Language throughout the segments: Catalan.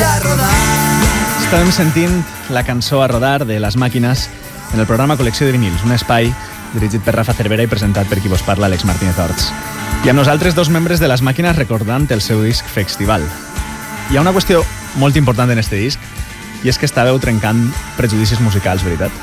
a rodar. Estàvem sentint la cançó A rodar de Les Màquines en el programa Col·lecció de vinils, un espai dirigit per Rafa Cervera i presentat per qui vos parla, Àlex Martínez Horts. I amb nosaltres dos membres de Les Màquines recordant el seu disc Festival. Hi ha una qüestió molt important en este disc i és que estàveu trencant prejudicis musicals, veritat?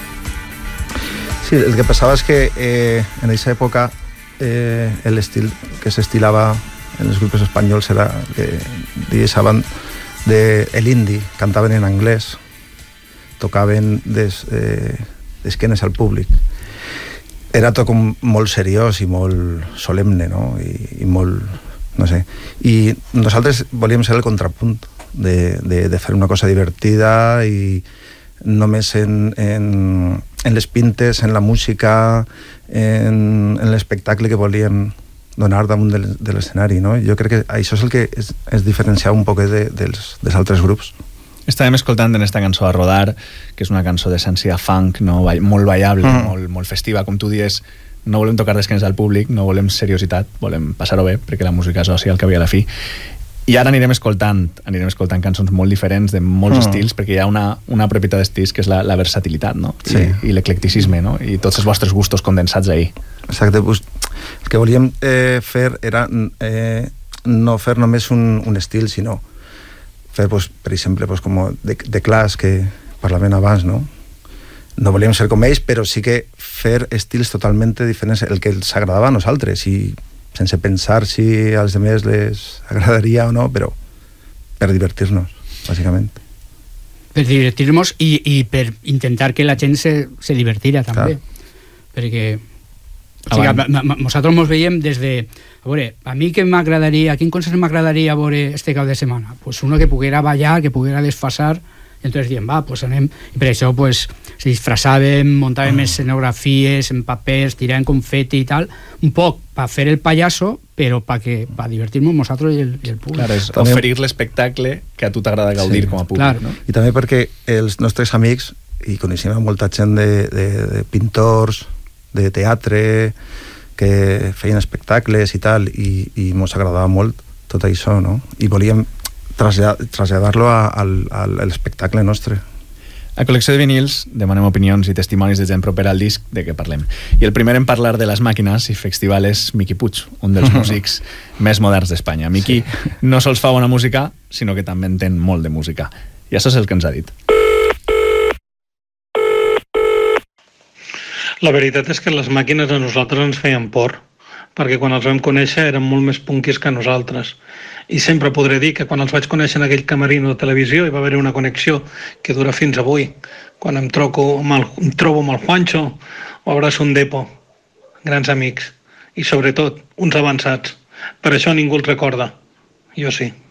Sí, el que passava és que en aquesta època l'estil que s'estilava en els grups espanyols era que deixaven el indie, cantaven en anglès, tocaven d'esquenes al públic. Era tot com molt seriós i molt solemne, no? I molt, no sé. I nosaltres volíem ser el contrapunt de fer una cosa divertida i només en les pintes, en la música, en l'espectacle que volíem donar damunt de l'escenari, no? Jo crec que això és el que es diferenciava un poc dels altres grups. Estàvem escoltant en esta cançó A rodar, que és una cançó d'essència funk, no? Molt ballable, molt festiva, com tu dius. No volem tocar d'esquenes al públic, no volem seriositat, volem passar-ho bé, perquè la música és oci al cap i a la fi. I ara anirem escoltant cançons molt diferents, de molts estils, perquè hi ha una propietat d'estils que és la versatilitat, no? Sí. I l'eclecticisme, no? I tots els vostres gustos condensats ahí. Exacte, pues, el que volíem fer era no fer només un estil, sinó fer, pues, per exemple, pues, com de Clash, que parlaven abans, no? No volíem ser com ells, però sí que fer estils totalment diferents, el que els agradava a nosaltres, i sense pensar si als demés les agradaria o no, però per divertir-nos, bàsicament. Per divertir-nos i per intentar que la gent se divertira també. Perquè nosaltres ens veiem des de... A veure, a mi què m'agradaria, quin concert m'agradaria veure este cap de setmana? Pues uno que poguera ballar, que poguera desfasar. Entonces diem, pues anem. I per això pues, se disfrassàvem, muntàvem escenografies en papers, tiràvem confeti i tal, un poc per fer el pallasso, però per divertir-nos nosaltres i el públic. Clar, és oferir l'espectacle que a tu t'agrada gaudir com a públic. Clar. No? I també perquè els nostres amics, i coneixem molta gent de pintors, de teatre, que feien espectacles i tal, i mos agradava molt tot això, no? I volíem traslladar-lo a l'espectacle nostre. A Col·lecció de vinils demanem opinions i testimonis de gent propera al disc de què parlem. I el primer en parlar de Les Màquines i Festival és Miqui Puig, un dels músics més moderns d'Espanya. Miqui no sols fa bona música, sinó que també entén molt de música. I això és el que ens ha dit. La veritat és que Les Màquines a nosaltres ens feien por, perquè quan els vam conèixer eren molt més punquis que nosaltres. I sempre podré dir que quan els vaig conèixer en aquell camerino de televisió hi va haver una connexió que dura fins avui. Quan em trobo amb el Juancho o abraço un Depo, grans amics, i sobretot uns avançats. Per això ningú els recorda. Jo sí.